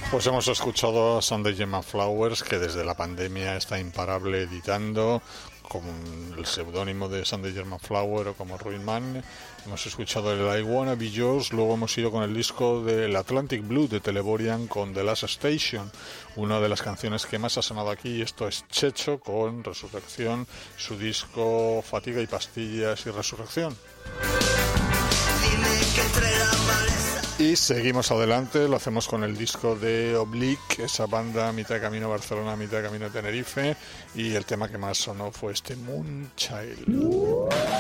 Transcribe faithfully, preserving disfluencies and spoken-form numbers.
Pues hemos escuchado a Sunday Gemma Flowers, que desde la pandemia está imparable editando, con el seudónimo de Sunday German Flower o como Ruin Man. Hemos escuchado el I Wanna Be Yours, luego hemos ido con el disco del Atlantic Blue de Teleborian con The Last Station, una de las canciones que más ha sonado aquí, y esto es Checho con Resurrección, su disco Fatiga y Pastillas y Resurrección. Y seguimos adelante, lo hacemos con el disco de Oblique, esa banda mitad de camino a Barcelona, mitad de camino a Tenerife, y el tema que más sonó fue este Moonchild.